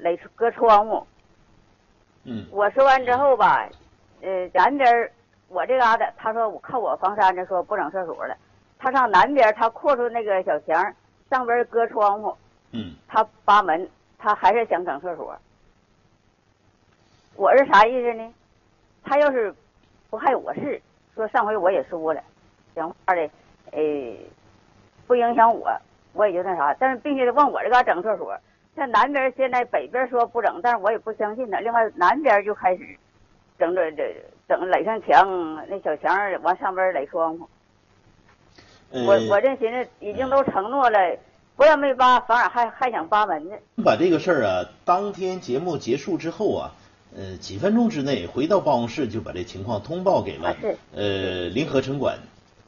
搁窗户。我说完之后吧，南边我这嘎达，他说我靠我房山这说不整厕所了，他上南边他扩出那个小墙，上边搁窗户。他扒门，他还是想整厕所。我是啥意思呢？他要是不害我事，说上回我也说了，讲话的，不影响我也就那啥，但是并且往我这嘎整厕所。在南边现在北边说不整，但是我也不相信他。另外南边就开始整垒上墙，那小墙往上边垒窗户。我这寻思已经都承诺了。不要没扒，反而还想扒门呢。 把这个事儿啊，当天节目结束之后啊，几分钟之内回到办公室就把这情况通报给了临河城管。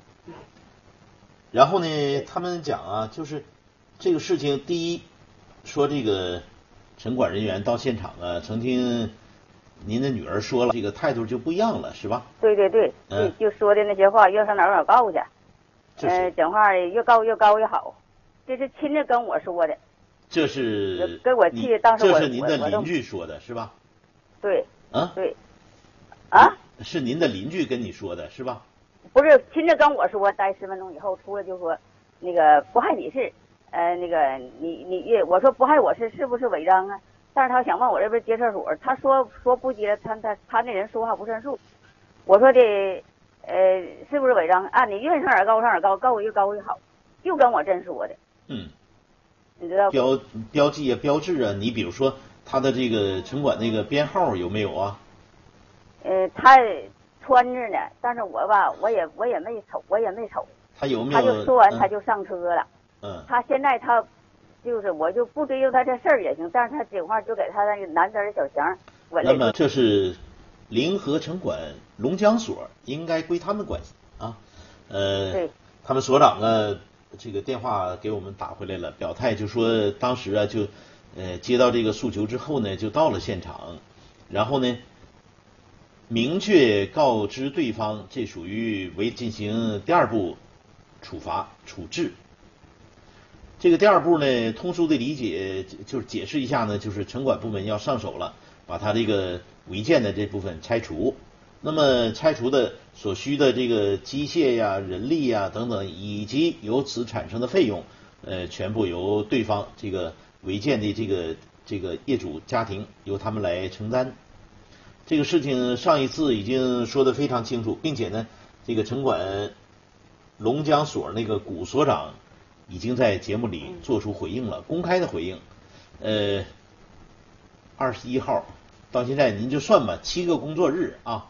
然后呢，他们讲啊，就是这个事情，第一说这个城管人员到现场啊，曾听您的女儿说了，这个态度就不一样了，是吧？ 对，就说的那些话，越上哪儿告去，讲话越告越好。这是亲自跟我说的， 这是跟我去当时这是您的邻居说的是吧？ 对，对， 是您的邻居跟你说的是吧？ 不是，亲自跟我说，待10分钟以后出来就说，那个不害你事，那个我说不害我事是不是违章啊？但是他想往我这边接厕所，他说不接，他那人说话不算数，我说的是不是违章？按你愿上哪儿告，告越高越好，就跟我真说的。你知道标记啊、标志啊，你比如说他的这个城管那个编号有没有啊？ 他穿着呢，但是我吧，我也没瞅， 他有没有？ 他就说完他就上车了。他现在他就是我就不追究他这事儿也行，但是他电话就给他那个南边的小强。 那么这是临河城管龙江所，应该归他们管啊。 对。 他们所长呢？这个电话给我们打回来了，表态就说当时啊就接到这个诉求之后呢，就到了现场，然后呢明确告知对方，这属于进行第二步处置。这个第二步呢，通俗的理解就是解释一下呢，就是城管部门要上手了，把他这个违建的这部分拆除。那么拆除的所需的这个机械呀、人力呀等等，以及由此产生的费用，全部由对方这个违建的这个业主家庭由他们来承担。这个事情上一次已经说得非常清楚，并且呢，这个城管龙江所那个古所长已经在节目里做出回应了，公开的回应。21号到现在您就算吧，7个工作日啊。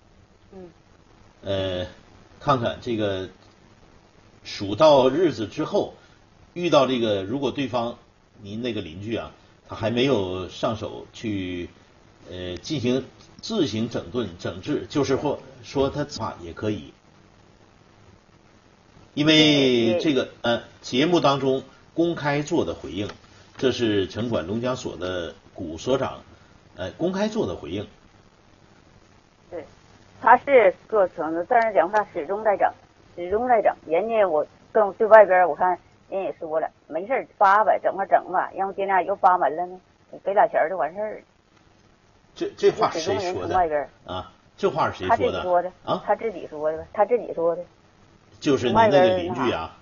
看看这个数到日子之后，遇到这个如果对方您那个邻居啊，他还没有上手去进行自行整治，就是说他话也可以，因为这个节目当中公开做的回应，这是城管龙江所的古所长公开做的回应。 对。他是做成的，但是讲他始终在整。人家我跟对外边我看人也说了，没事扒吧，整吧，要不今天又扒门了呢，你给俩钱就完事儿了。 这话谁说的啊？这话是谁说的？ 他自己说的啊？ 他自己说的，他自己说的。 就是您那个邻居啊？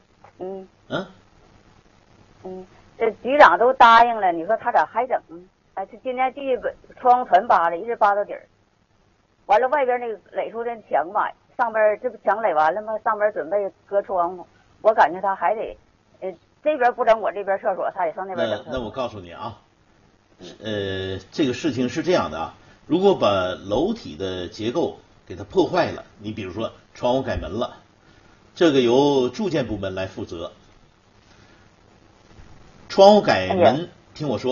这局长都答应了，你说他咋还整？这今天地窗全扒了，一直扒到底儿。完了，外边那个垒出的墙吧，上边这不墙垒完了吗？上边准备搁窗户，我感觉他还得，这边不整，我这边厕所，他也上那边整。 那我告诉你啊，这个事情是这样的啊，如果把楼体的结构给它破坏了，你比如说窗户改门了，这个由住建部门来负责。窗户改门，听我说。